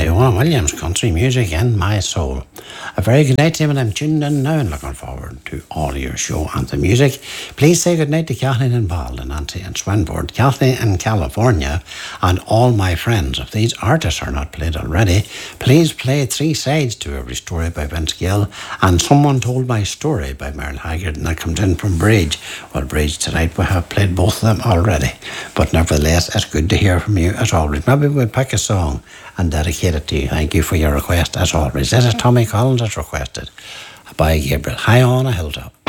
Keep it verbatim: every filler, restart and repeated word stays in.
Leona Williams, Country Music in My Soul. A very good night to him, and I'm tuned in now and looking forward to all your show and the music. Please say good night to Kathleen in Ball and Auntie in Swinboard, Kathleen in California, and all my friends. If these artists are not played already, please play Three Sides to Every Story by Vince Gill and Someone Told My Story by Merle Haggard, and that comes in from Bridge. Well, Bridge, tonight we have played both of them already, but nevertheless, it's good to hear from you as always. Maybe we'll pick a song and dedicate it to you. Thank you for your request as always. This is Tommy Collins as requested by Gabriel, High on a Hilltop.